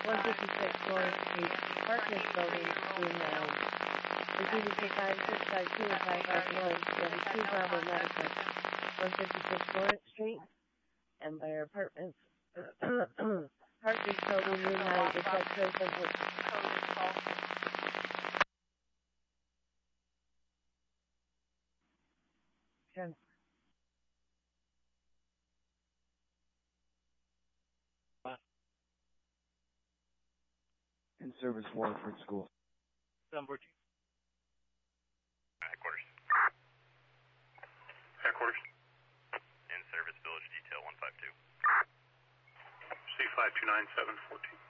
156 North Street, Parkers Building, Room 9. Repeated for 5652 and 551, 72 Bravo Medical, 156 North Street, Empire Apartments, Parkers Building, Room 9, the Texas Code. Okay. In service Waterford School. Number 2. Headquarters. Headquarters. In service Village Detail 152. C529-714.